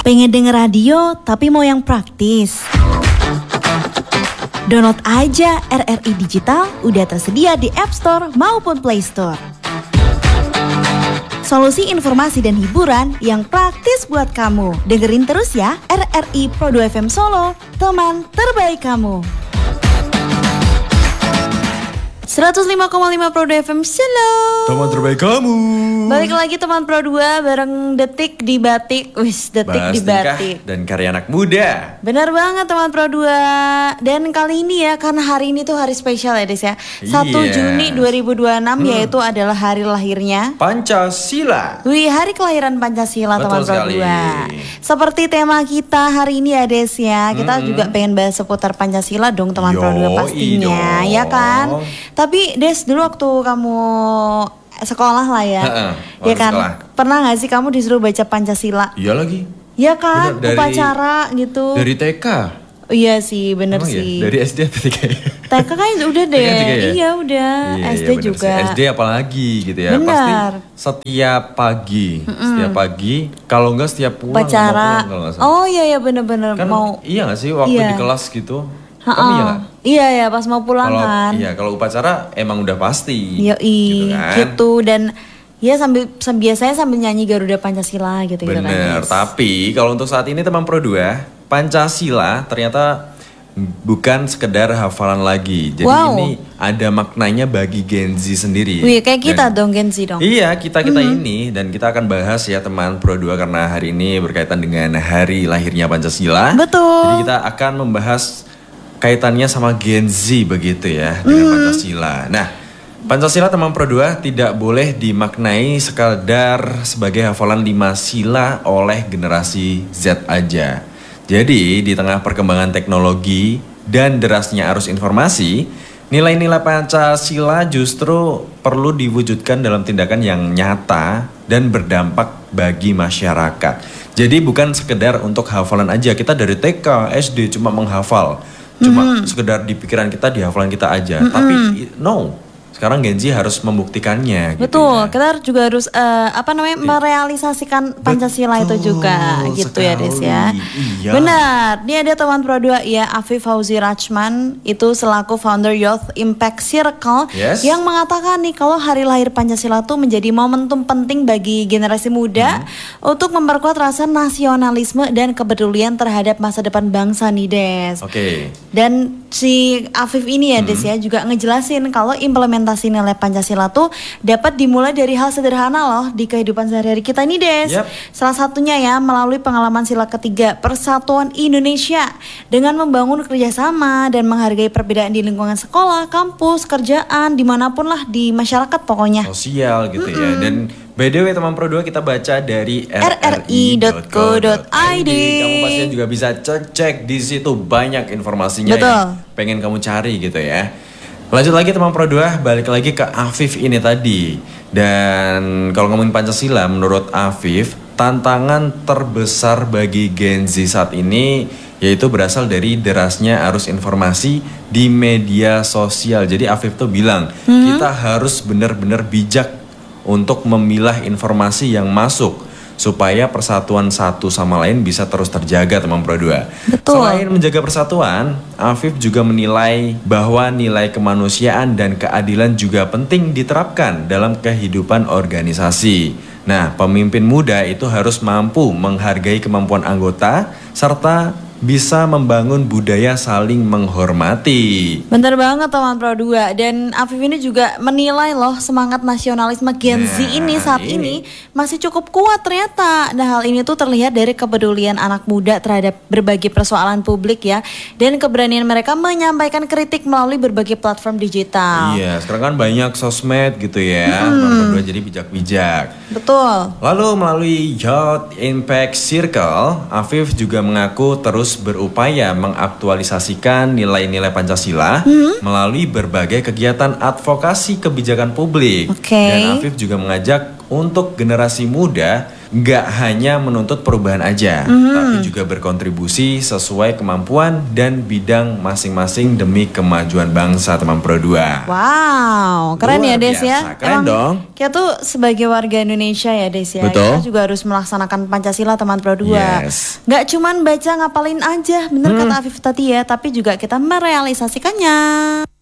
Pengen denger radio tapi mau yang praktis? Download aja RRI Digital, udah tersedia di App Store maupun Play Store. Solusi informasi dan hiburan yang praktis buat kamu. Dengerin terus ya RRI Pro 2 FM Solo, teman terbaik kamu. 105,5 Pro 2 FM Solo, teman terbaik kamu. Balik lagi teman Pro 2 bareng Detik di Batik. Wis, Detik Bahas di Batik dan karya anak muda. Benar banget teman Pro 2. Dan kali ini ya, karena hari ini tuh hari spesial ya Des ya, 1 Juni 2026 yaitu adalah hari lahirnya Pancasila. Wih, hari kelahiran Pancasila. Betul teman Pro sekali. 2. Seperti tema kita hari ini ya Des ya, kita juga pengen bahas seputar Pancasila dong teman Pro 2 pastinya, ya kan? Tapi Des, dulu waktu kamu sekolah lah ya, ya kan? Sekolah. Pernah gak sih kamu disuruh baca Pancasila? Iya lagi. Ya kan, Bener, upacara gitu. Dari TK. Iya sih, bener Emang sih. Ya? Dari SD atau TK? TK kan udah deh. Ya? Iya udah. Iya, SD bener juga. sih. SD apalagi gitu ya. Benar. Pasti setiap pagi, kalau enggak setiap pulang. Upacara. Kalau nggak salah. Oh iya bener-bener Kan mau. iya gak sih waktu Iya. di kelas gitu? Kamu iya gak? Iya ya, pas mau pulang Kalau kan. iya, kalau upacara emang udah pasti. Yoi, kan? gitu. Dan ya biasanya sambil nyanyi Garuda Pancasila gitu kan. Bener, Des. tapi kalau untuk saat ini teman Pro 2, Pancasila ternyata bukan sekedar hafalan lagi. Jadi ini ada maknanya bagi Gen Z sendiri. Wih, kayak kita Dan- dong Gen Z dong. Iya, kita ini, dan kita akan bahas ya teman Pro 2 karena hari ini berkaitan dengan hari lahirnya Pancasila. Betul. Jadi kita akan membahas kaitannya sama Gen Z begitu ya dengan Pancasila. Nah, Pancasila teman Pro 2 tidak boleh dimaknai sekadar sebagai hafalan 5 sila oleh generasi Z aja. Jadi di tengah perkembangan teknologi dan derasnya arus informasi, nilai-nilai Pancasila justru perlu diwujudkan dalam tindakan yang nyata dan berdampak bagi masyarakat. Jadi bukan sekedar untuk hafalan aja, kita dari TK, SD cuma menghafal. Cuma sekedar di pikiran kita, di hafalan kita aja. Tapi no, sekarang Gen Z harus membuktikannya. Betul, gitu ya. kita juga harus merealisasikan Pancasila itu juga gitu ya Des ya. Iya. Benar, ini ada teman Pro 2 ya, Afif Fauzi Rachman itu selaku founder Youth Impact Circle yang mengatakan nih kalau hari lahir Pancasila itu menjadi momentum penting bagi generasi muda untuk memperkuat rasa nasionalisme dan kepedulian terhadap masa depan bangsa nih Des. Oke. Dan si Afif ini ya Des ya juga ngejelasin kalau implementasi nilai Pancasila tuh dapat dimulai dari hal sederhana loh di kehidupan sehari-hari kita nih Des. Salah satunya ya melalui pengalaman sila ketiga Persatuan Indonesia dengan membangun kerjasama dan menghargai perbedaan di lingkungan sekolah, kampus, kerjaan, dimanapun lah di masyarakat pokoknya. Sosial gitu ya. Dan by the way teman Pro 2 kita baca dari rri.co.id. Kamu pastinya juga bisa cek di situ banyak informasinya yang pengen kamu cari gitu ya. Lanjut lagi teman Pro 2, balik lagi ke Afif ini tadi. Dan kalau ngomongin Pancasila menurut Afif, tantangan terbesar bagi Gen Z saat ini yaitu berasal dari derasnya arus informasi di media sosial. Jadi Afif tuh bilang, kita harus benar-benar bijak untuk memilah informasi yang masuk supaya persatuan satu sama lain bisa terus terjaga teman Pro 2. Betul. Selain menjaga persatuan, Afif juga menilai bahwa nilai kemanusiaan dan keadilan juga penting diterapkan dalam kehidupan organisasi. Nah, pemimpin muda itu harus mampu menghargai kemampuan anggota serta bisa membangun budaya saling menghormati. Bener banget teman Pro 2. Dan Afif ini juga menilai loh semangat nasionalisme Gen Z ini saat ini masih cukup kuat ternyata. Nah hal ini tuh terlihat dari kepedulian anak muda terhadap berbagai persoalan publik ya. Dan keberanian mereka menyampaikan kritik melalui berbagai platform digital. Iya, sekarang kan banyak sosmed gitu ya. Teman Pro 2 jadi bijak-bijak. Betul. Lalu melalui Youth Impact Circle, Afif juga mengaku terus berupaya mengaktualisasikan nilai-nilai Pancasila melalui berbagai kegiatan advokasi kebijakan publik. Dan Afif juga mengajak untuk generasi muda nggak hanya menuntut perubahan aja, tapi juga berkontribusi sesuai kemampuan dan bidang masing-masing demi kemajuan bangsa, teman Pro 2. Wow, keren Luar ya Des biasa. ya. Keren dong. Kita tuh sebagai warga Indonesia ya Des ya. Betul. Kita juga harus melaksanakan Pancasila teman Pro 2. Yes. Nggak cuman baca ngapalin aja, bener kata Afif tadi ya, tapi juga kita merealisasikannya.